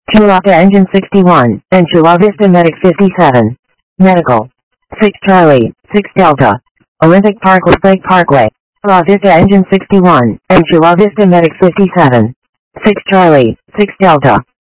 Chula Vista Engine 61, and Chula Vista Medic 57. Medical. 6 Charlie, 6 Delta. Olympic Park Lake Parkway. Chula Vista Engine 61, and Chula Vista Medic 57. 6 Charlie, 6 Delta.